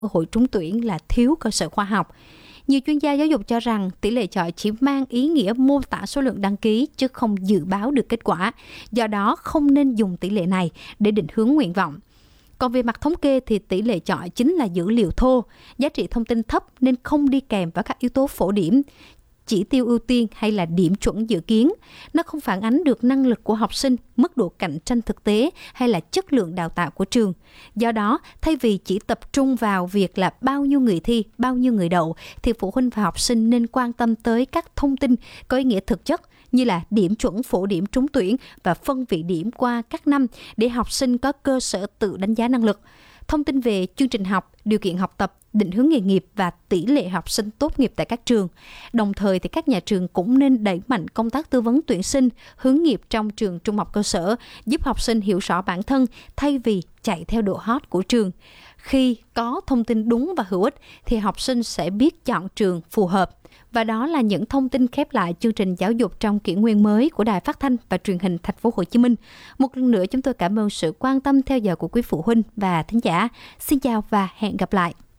cơ hội trúng tuyển là thiếu cơ sở khoa học. Nhiều chuyên gia giáo dục cho rằng tỷ lệ chọi chỉ mang ý nghĩa mô tả số lượng đăng ký chứ không dự báo được kết quả. Do đó, không nên dùng tỷ lệ này để định hướng nguyện vọng. Còn về mặt thống kê thì tỷ lệ chọi chính là dữ liệu thô, giá trị thông tin thấp nên không đi kèm với các yếu tố phổ điểm, chỉ tiêu ưu tiên hay là điểm chuẩn dự kiến. Nó không phản ánh được năng lực của học sinh, mức độ cạnh tranh thực tế hay là chất lượng đào tạo của trường. Do đó, thay vì chỉ tập trung vào việc là bao nhiêu người thi, bao nhiêu người đậu, thì phụ huynh và học sinh nên quan tâm tới các thông tin có ý nghĩa thực chất như là điểm chuẩn phổ điểm trúng tuyển và phân vị điểm qua các năm để học sinh có cơ sở tự đánh giá năng lực. Thông tin về chương trình học, điều kiện học tập, định hướng nghề nghiệp và tỷ lệ học sinh tốt nghiệp tại các trường. Đồng thời thì các nhà trường cũng nên đẩy mạnh công tác tư vấn tuyển sinh, hướng nghiệp trong trường trung học cơ sở, giúp học sinh hiểu rõ bản thân thay vì chạy theo độ hot của trường. Khi có thông tin đúng và hữu ích thì học sinh sẽ biết chọn trường phù hợp. Và đó là những thông tin khép lại chương trình giáo dục trong kỷ nguyên mới của Đài Phát thanh và Truyền hình Thành phố Hồ Chí Minh. Một lần nữa chúng tôi cảm ơn sự quan tâm theo dõi của quý phụ huynh và thính giả. Xin chào và hẹn gặp lại.